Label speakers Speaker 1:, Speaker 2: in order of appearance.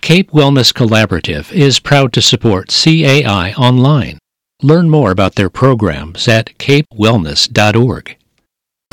Speaker 1: Cape Wellness Collaborative is proud to support CAI Online. Learn more about their programs at capewellness.org.